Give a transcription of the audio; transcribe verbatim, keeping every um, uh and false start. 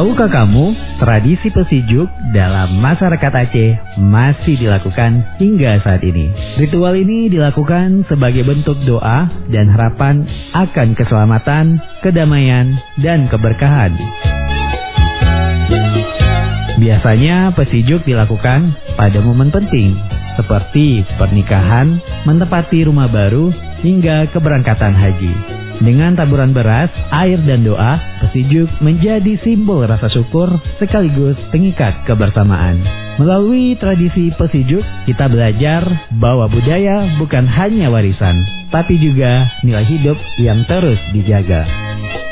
Tahukah kamu, tradisi pesijuk dalam masyarakat Aceh masih dilakukan hingga saat ini. Ritual ini dilakukan sebagai bentuk doa dan harapan akan keselamatan, kedamaian, dan keberkahan. Biasanya pesijuk dilakukan pada momen penting, seperti pernikahan, menempati rumah baru, hingga keberangkatan haji. Dengan taburan beras, air, dan doa, pesijuk menjadi simbol rasa syukur sekaligus pengikat kebersamaan. Melalui tradisi pesijuk, kita belajar bahwa budaya bukan hanya warisan, tapi juga nilai hidup yang terus dijaga.